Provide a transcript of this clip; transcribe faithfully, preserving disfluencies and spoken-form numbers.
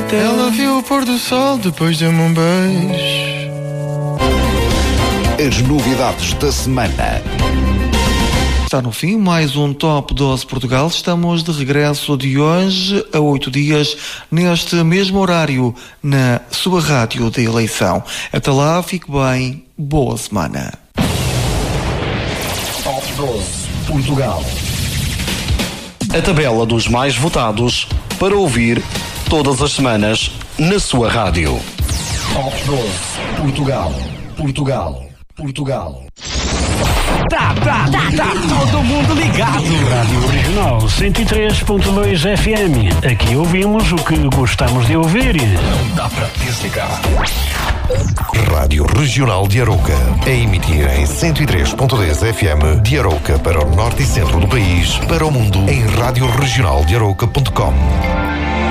dela. Ela viu o pôr do sol, depois deu-me um beijo. As novidades da semana. Está no fim mais um Top doze Portugal. Estamos de regresso de hoje a oito dias, neste mesmo horário, na sua rádio de eleição. Até lá, fique bem, boa semana. Top doze Portugal. A tabela dos mais votados para ouvir todas as semanas na sua rádio. Top doze Portugal. Portugal. Portugal. Tá, tá, tá, tá todo mundo ligado. Rádio Regional cento e três ponto dois F M. Aqui ouvimos o que gostamos de ouvir. Não dá para desligar. Rádio Regional de Arouca. A emitir em cento e três ponto dez F M de Arouca para o norte e centro do país, para o mundo em rádio regional de arouca ponto com.